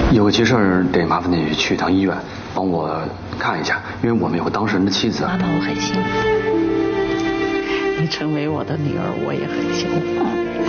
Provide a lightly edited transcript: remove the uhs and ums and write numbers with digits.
有个急事儿得麻烦你去一趟医院，帮我看一下，因为我们有个当事人的妻子。 妈妈，我很幸福，你成为我的女儿，我也很幸福。